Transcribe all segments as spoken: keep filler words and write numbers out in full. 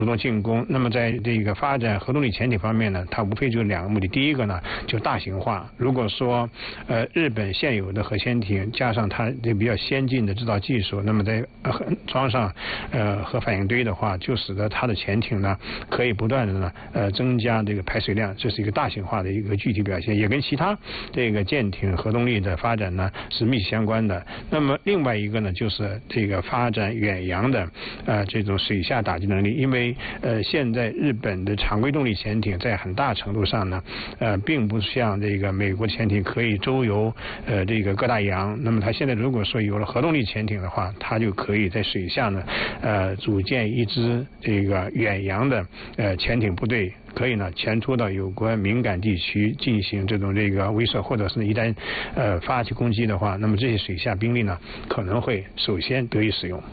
主动进攻。那么在这个发展核动力潜艇方面呢，它无非就是两个目的。第一个呢，就大型化。如果说呃日本现有的核潜艇加上它这比较先进的制造技术，那么在呃装上呃核反应堆的话，就使得它的潜艇呢可以不断的呢呃增加这个排水量，这是一个大型化的一个具体表现，也跟其他这个舰艇核动力的发展呢是密切相关的。那么另外一个呢，就是这个发展远洋的呃这种水下打击能力，因为呃，现在日本的常规动力潜艇在很大程度上呢，呃，并不像这个美国潜艇可以周游呃这个各大洋。那么它现在如果说有了核动力潜艇的话，它就可以在水下呢，呃，组建一支这个远洋的呃潜艇部队，可以呢潜出到有关敏感地区进行这种这个威慑，或者是一旦呃发起攻击的话，那么这些水下兵力呢可能会首先得以使用。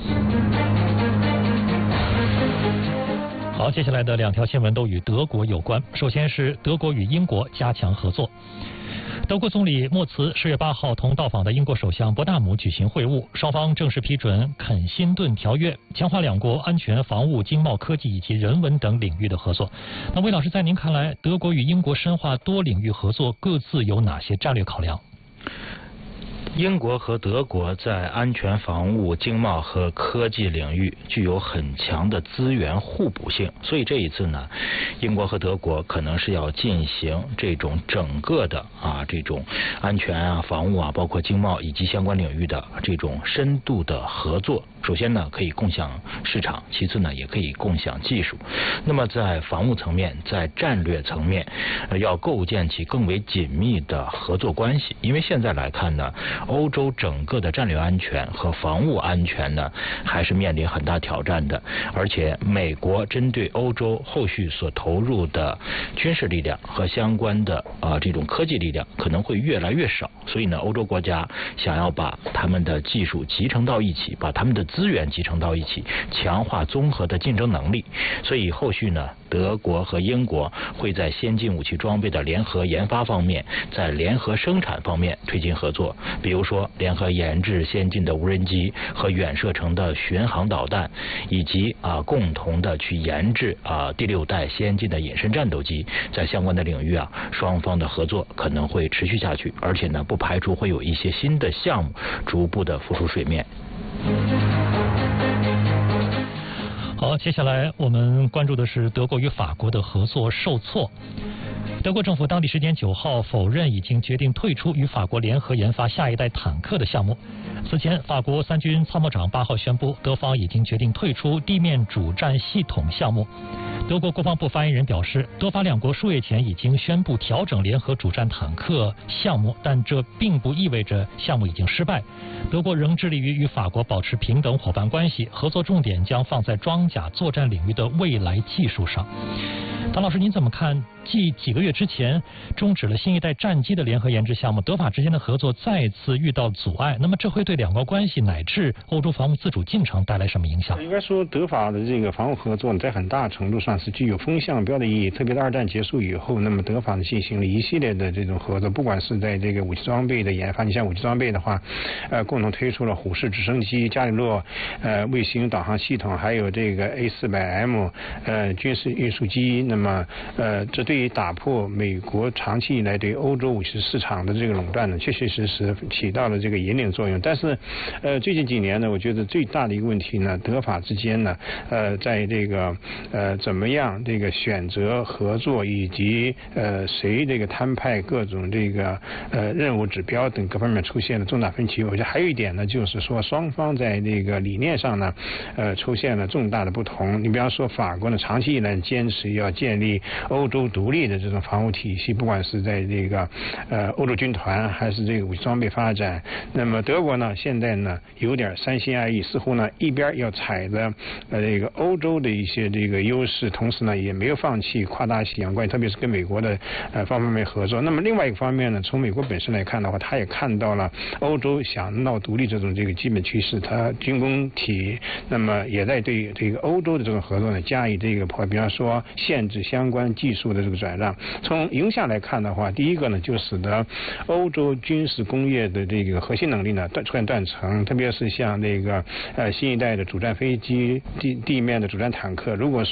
好，接下来的两条新闻都与德国有关。首先是德国与英国加强合作。德国总理默茨十月八号同到访的英国首相伯纳姆举行会晤，双方正式批准肯辛顿条约，强化两国安全、防务、经贸、科技以及人文等领域的合作。那魏老师，在您看来，德国与英国深化多领域合作各自有哪些战略考量？ 英国和德国在安全防务、经贸和科技领域具有很强的资源互补性，所以这一次呢，英国和德国可能是要进行这种整个的啊这种安全啊、防务啊，包括经贸以及相关领域的这种深度的合作。首先呢，可以共享市场；其次呢，也可以共享技术。那么在防务层面，在战略层面，呃、要构建起更为紧密的合作关系。因为现在来看呢，欧洲整个的战略安全和防务安全呢，还是面临很大挑战的。而且，美国针对欧洲后续所投入的军事力量和相关的啊、呃、这种科技力量可能会越来越少。所以呢，欧洲国家想要把他们的技术集成到一起，把他们的资源集成到一起，强化综合的竞争能力。所以后续呢，德国和英国会在先进武器装备的联合研发方面，在联合生产方面推进合作，比如说联合研制先进的无人机和远射程的巡航导弹，以及啊共同的去研制啊第六代先进的隐身战斗机。在相关的领域啊，双方的合作可能会持续下去，而且呢，不排除会有一些新的项目逐步的浮出水面。 好，接下来我们关注的是德国与法国的合作受挫。德国政府当地时间九号否认已经决定退出与法国联合研发下一代坦克的项目。此前，法国三军参谋长八号宣布，德方已经决定退出地面主战系统项目。德国国防部发言人表示，德法两国数月前已经宣布调整联合主战坦克项目，但这并不意味着项目已经失败。德国仍致力于与法国保持平等伙伴关系，合作重点将放在装甲作战领域的未来技术上。唐老师，您怎么看？继几个月之前终止了新一代战机的联合研制项目，德法之间的合作再次遇到阻碍，那么这会对两国关系乃至欧洲防务自主进程带来什么影响？ 应该说，德法的这个防务合作在很大程度上是具有风向标的意义。特别是二战结束以后，那么德法呢进行了一系列的这种合作，不管是在这个武器装备的研发，你像武器装备的话，呃，共同推出了虎式直升机、加里洛呃卫星导航系统，还有这个 A 四百 M 呃军事运输机。那么呃，这对于打破美国长期以来对欧洲武器市场的这个垄断呢，确确实实起到了这个引领作用。但是，呃，最近几年呢，我觉得最大的一个问题呢，德法之间呢，呃，在这个呃怎么样这个选择合作以及呃谁这个摊派各种这个呃任务指标等各方面出现了重大分歧。我觉得还有一点呢，就是说双方在这个理念上呢，呃出现了重大的不同。你比方说法国呢，长期以来坚持要建立欧洲独立的这种防务体系，不管是在这个呃欧洲军团还是这个武器装备发展。那么德国呢，现在呢有点三心二意，似乎呢一边要踩着呃这个欧洲的一些这个优势，同时呢也没有放弃跨大西洋关系，特别是跟美国的呃方方面面合作。那么另外一个方面呢，从美国本身来看的话，他也看到了欧洲想闹独立这种这个基本趋势，他军工体那么也在对这个欧洲的这种合作呢加以这个比方说限制是相关技术的这个转让。从影响来看的话，第一个呢，就使得欧洲军事工业的这个核心能力呢断出现断层，特别是像那个呃新一代的主战飞机、地地面的主战坦克，如果